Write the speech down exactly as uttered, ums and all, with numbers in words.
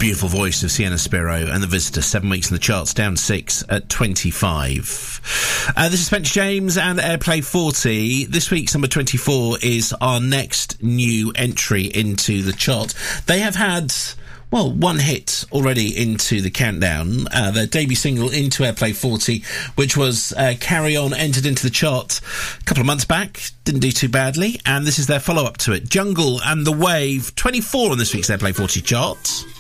beautiful voice of Sienna Spiro and The Visitor, seven weeks in the charts, down six at twenty-five. Uh, this is Spencer James and Airplay forty. This week's number twenty-four is our next new entry into the chart. They have had, well, one hit already into the countdown. Uh, their debut single, Into Airplay forty, which was uh, Carry On, entered into the chart a couple of months back. Didn't do too badly. And this is their follow-up to it, Jungle and the Wave, twenty-four on this week's Airplay forty chart.